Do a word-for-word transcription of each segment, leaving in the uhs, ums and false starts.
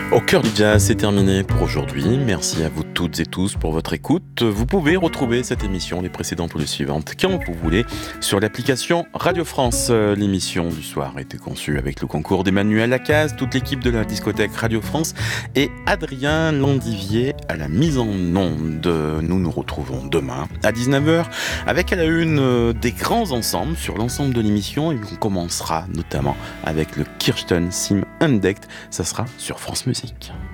Au cœur du jazz, c'est terminé pour aujourd'hui. Merci à vous toutes et tous pour votre écoute. Vous pouvez retrouver cette émission, les précédentes ou les suivantes, quand vous voulez, sur l'application Radio France. L'émission du soir a été conçue avec le concours d'Emmanuel Lacaze, toute l'équipe de la discothèque Radio France et Adrien Landivier à la mise en onde. Nous nous retrouvons demain à dix-neuf heures avec à la une des grands ensembles sur l'ensemble de l'émission et on commencera notamment avec le Kirsten Sim Undect. Ça sera sur France Musique.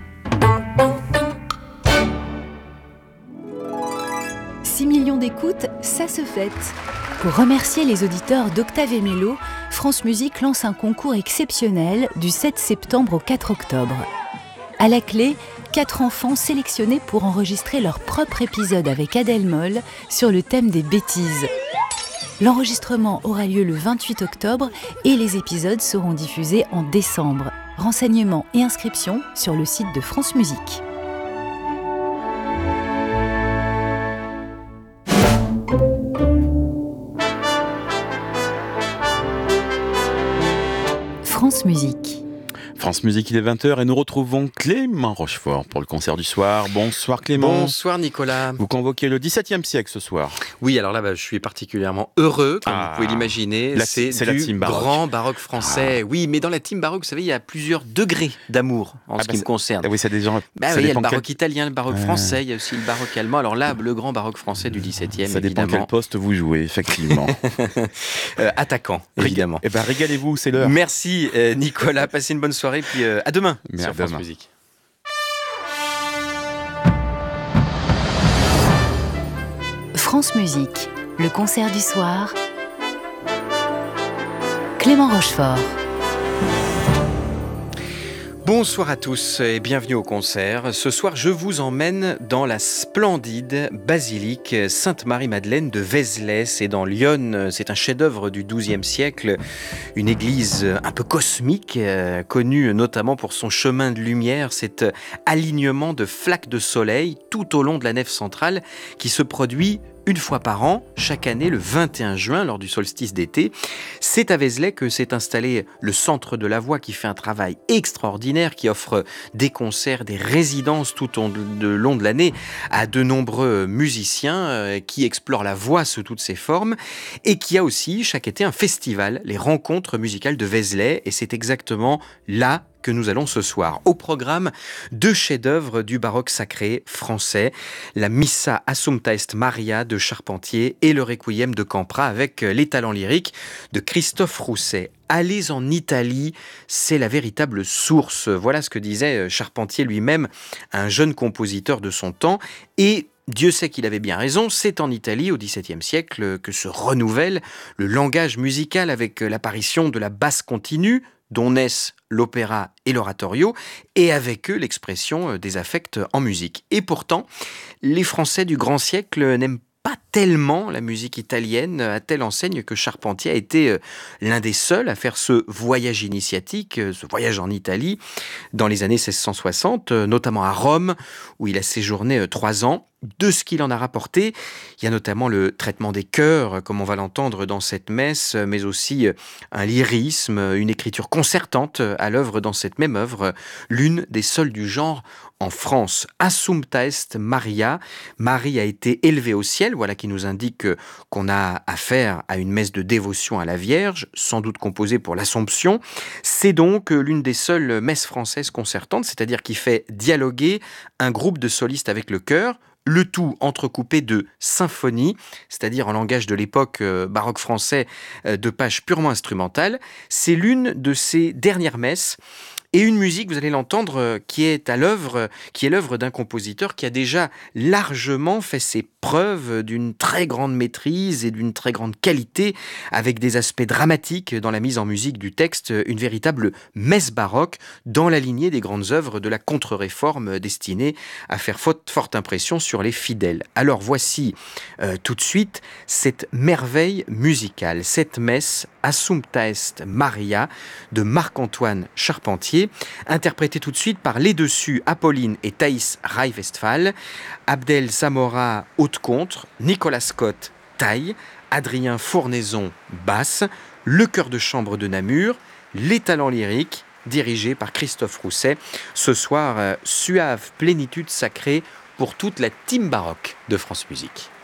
six millions d'écoutes, ça se fête. Pour remercier les auditeurs d'Octave et Mélo, France Musique lance un concours exceptionnel du sept septembre au quatre octobre. À la clé, quatre enfants sélectionnés pour enregistrer leur propre épisode avec Adèle Moll sur le thème des bêtises. L'enregistrement aura lieu le vingt-huit octobre et les épisodes seront diffusés en décembre. Renseignements et inscriptions sur le site de France Musique. France Musique. France Musique, il est vingt heures et nous retrouvons Clément Rochefort pour le concert du soir. Bonsoir Clément. Bonsoir Nicolas. Vous convoquez le dix-septième siècle ce soir. Oui, alors là, bah, je suis particulièrement heureux, comme ah, vous pouvez l'imaginer. La, c'est, c'est du la team baroque. Grand baroque français. Ah. Oui, mais dans la team baroque, vous savez, il y a plusieurs degrés d'amour en ah ce bah qui me concerne. Ah oui, c'est des gens. Bah oui, il y a le baroque quel... italien, le baroque euh... français, il y a aussi le baroque allemand. Alors là, le grand baroque français du dix-septième, ça évidemment. dépend quel poste vous jouez, effectivement. euh, attaquant, évidemment. Eh ben, régalez-vous, c'est l'heure. Merci euh, Nicolas, passez une bonne soirée, puis euh, à demain. Mais sur à France demain. Musique. France Musique, le concert du soir. Clément Rochefort. Bonsoir à tous et bienvenue au concert. Ce soir, je vous emmène dans la splendide basilique Sainte-Marie-Madeleine de Vézelay. C'est dans l'Yonne, c'est un chef-d'œuvre du douzième siècle, une église un peu cosmique, euh, connue notamment pour son chemin de lumière, cet alignement de flaques de soleil tout au long de la nef centrale qui se produit une fois par an, chaque année le vingt et un juin, lors du solstice d'été. C'est à Vézelay que s'est installé le Centre de la Voix qui fait un travail extraordinaire, qui offre des concerts, des résidences tout au long de l'année à de nombreux musiciens qui explorent la voix sous toutes ses formes et qui a aussi chaque été un festival, les rencontres musicales de Vézelay, et c'est exactement là que nous allons ce soir. Au programme, deux chefs-d'œuvre du baroque sacré français, la Missa Assumpta Est Maria de Charpentier et le Requiem de Campra avec les talents lyriques de Christophe Rousset. Allez en Italie, c'est la véritable source. Voilà ce que disait Charpentier lui-même, un jeune compositeur de son temps, et Dieu sait qu'il avait bien raison, c'est en Italie, au dix-septième siècle, que se renouvelle le langage musical avec l'apparition de la basse continue, dont naissent l'opéra et l'oratorio, et avec eux l'expression des affects en musique. Et pourtant, les Français du grand siècle n'aiment pas tellement la musique italienne, à telle enseigne que Charpentier a été l'un des seuls à faire ce voyage initiatique, ce voyage en Italie, dans les années seize cent soixante, notamment à Rome, où il a séjourné trois ans. De ce qu'il en a rapporté, il y a notamment le traitement des chœurs, comme on va l'entendre dans cette messe, mais aussi un lyrisme, une écriture concertante à l'œuvre dans cette même œuvre, l'une des seules du genre en France. Assumpta Est Maria, Marie a été élevée au ciel, voilà qui nous indique qu'on a affaire à une messe de dévotion à la Vierge, sans doute composée pour l'Assomption. C'est donc l'une des seules messes françaises concertantes, c'est-à-dire qui fait dialoguer un groupe de solistes avec le chœur, le tout entrecoupé de symphonies, c'est-à-dire en langage de l'époque euh, baroque français, euh, de pages purement instrumentales. C'est l'une de ces dernières messes. Et une musique, vous allez l'entendre, qui est à l'œuvre, qui est l'œuvre d'un compositeur qui a déjà largement fait ses preuves d'une très grande maîtrise et d'une très grande qualité, avec des aspects dramatiques dans la mise en musique du texte, une véritable messe baroque dans la lignée des grandes œuvres de la contre-réforme destinée à faire forte impression sur les fidèles. Alors voici euh, tout de suite cette merveille musicale, cette messe Assumpta Est Maria de Marc-Antoine Charpentier, interprétée tout de suite par les dessus Apolline et Thaïs Rai-Westphal, Abdel Zamora haute-contre, Nicolas Scott taille, Adrien Fournaison basse, le chœur de chambre de Namur, les talents lyriques dirigé par Christophe Rousset. Ce soir, euh, suave plénitude sacrée pour toute la team baroque de France Musique.